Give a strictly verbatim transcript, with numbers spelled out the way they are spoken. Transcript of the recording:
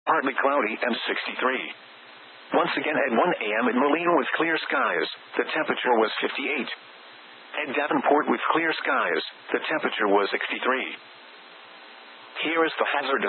partly cloudy, and sixty-three. Once again at one a m in Molina with clear skies, the temperature was fifty-eight. At Davenport with clear skies, the temperature was sixty-three. Here is the hazardous